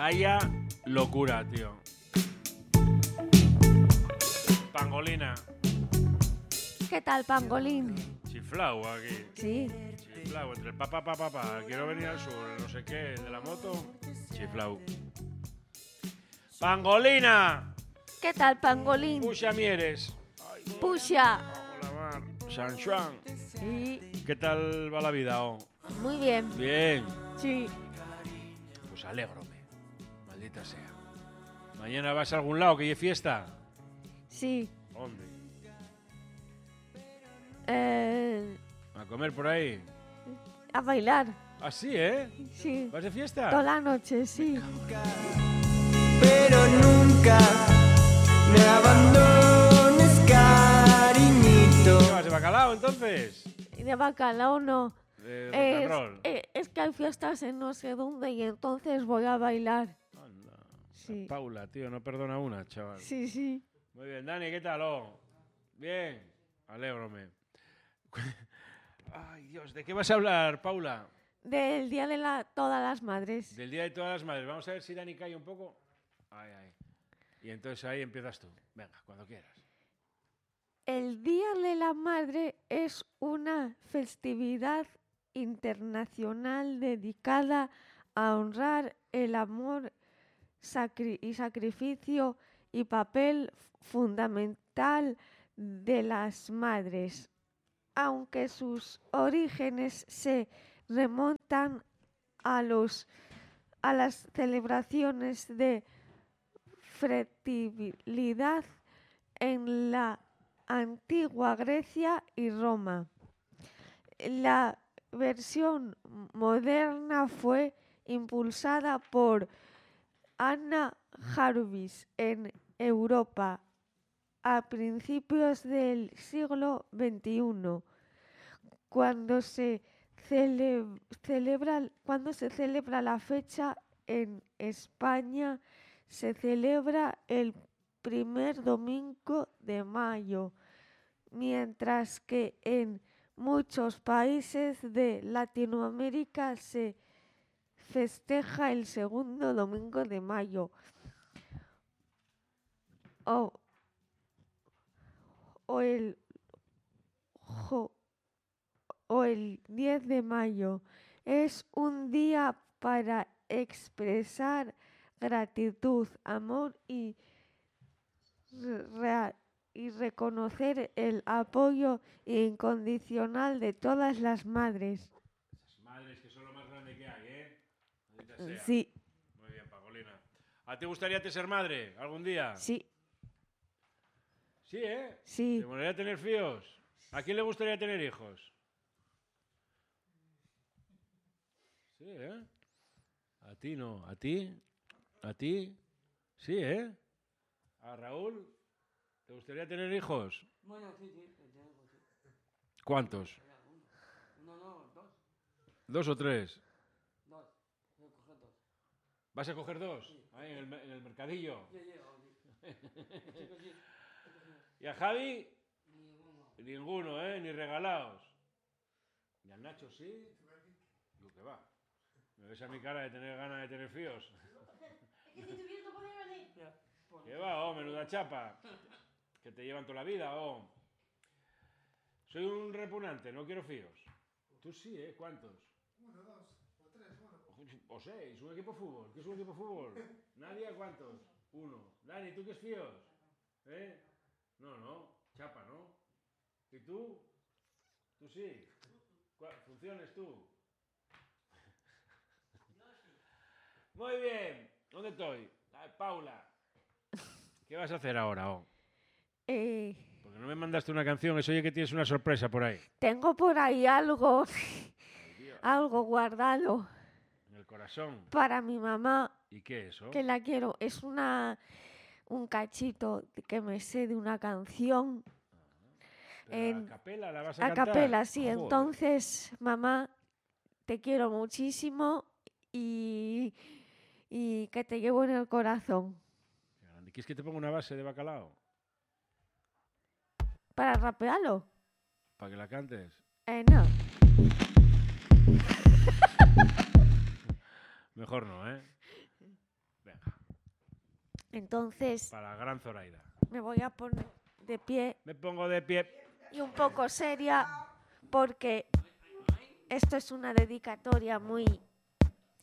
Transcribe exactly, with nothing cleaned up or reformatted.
Vaya locura, tío. Pangolina. ¿Qué tal, pangolín? Chiflau aquí. Sí. Chiflau, entre el papá, papá, papá. Quiero venir al sur, no sé qué, el de la moto. Chiflau. Pangolina. ¿Qué tal, pangolín? Puxa Mieres. Puxa. Hola, mar. San Juan. Sí. ¿Qué tal va la vida, oh? Muy bien. Bien. Sí. Pues alégrome. Maldita sea. ¿Mañana vas a algún lado que hay fiesta? Sí. ¿Dónde? Eh, ¿A comer por ahí? a bailar. ¿Ah, sí, eh? Sí. ¿Vas de fiesta? Toda la noche, sí. Pero nunca me abandones, cariñito. ¿Qué vas de bacalao entonces? De bacalao no. De rock and Es, roll. eh, es que hay fiestas en no sé dónde y entonces voy a bailar. Anda. Sí. Paula, tío, no perdona una, chaval. Sí, sí. Muy bien, Dani, ¿qué tal? Oh? Bien, alégrome. Ay, Dios, ¿de qué vas a hablar, Paula? Del Día de la, todas las Madres. Del Día de Todas las Madres. Vamos a ver si Dani cae un poco. Ay, ay. Y entonces ahí empiezas tú. Venga, cuando quieras. El Día de la Madre es una festividad internacional dedicada a honrar el amor sacri- y sacrificio y papel fundamental de las madres, aunque sus orígenes se remontan a los a las celebraciones de fertilidad en la antigua Grecia y Roma. La versión moderna fue impulsada por Anna Jarvis en Europa a principios del siglo veintiuno, cuando se cele- celebra, cuando se celebra la fecha en España, se celebra el primer domingo de mayo, mientras que en muchos países de Latinoamérica se festeja el segundo domingo de mayo o, o, el, jo- o el diez de mayo. Es un día para expresar gratitud, amor y re- y reconocer el apoyo incondicional de todas las madres. Esas madres que son lo más grande que hay, ¿eh? Maldita sea. Sí, Muy bien, Pangolina. ¿A ti te gustaría te ser madre algún día? sí, Sí, ¿eh? sí. ¿Te gustaría tener fíos? ¿A quién le gustaría tener hijos? Sí, ¿eh? A ti no. ¿A ti? ¿A ti? Sí, ¿eh? ¿A Raúl? ¿Te gustaría tener hijos? Bueno, sí, sí, tengo, sí. ¿Cuántos? Uno, no, dos. ¿Dos o tres? Dos. Voy a coger dos. ¿Vas a coger dos? Ahí en el, me- en el mercadillo. Ya llego, sí. Chicos, sí. ¿Y a Javi? Ninguno. Ninguno, ¿eh? Ni regalados. ¿Y al Nacho sí? Yo que va. ¿Me ves a mi cara de tener ganas de tener fíos? Ya. Bueno, ¿Qué va, oh? Menuda chapa. Que te llevan toda la vida, oh. Soy un repugnante, no quiero fíos. Tú sí, ¿eh? ¿Cuántos? Uno, dos, o tres, bueno. O seis, un equipo de fútbol. ¿Qué es un equipo de fútbol? ¿Nadie? ¿Cuántos? Uno. Dani, ¿tú qué es fíos? ¿Eh? No, no. Chapa, ¿no? ¿Y tú? ¿Tú sí? ¿Cuál- ¿Funciones tú? Muy bien. ¿Dónde estoy? Ay, Paula. ¿Qué vas a hacer ahora, oh? Eh, Porque no me mandaste una canción. Eso oye que tienes una sorpresa por ahí. tengo por ahí algo, Ay, Dios. algo guardado En el corazón. para mi mamá, ¿Y qué es eso? que la quiero. Es una un cachito que me sé de una canción Pero en- a capela la vas a, a cantar. capela, sí. Joder. Entonces, mamá, te quiero muchísimo y, y que te llevo en el corazón. Qué grande. ¿Quieres que te ponga una base de bacalao? ¿Para rapearlo? Para que la cantes. Eh, no. Mejor no, ¿eh? Venga, Entonces para la gran Zoraida. me voy a poner de pie Me pongo de pie. y un poco seria porque esto es una dedicatoria muy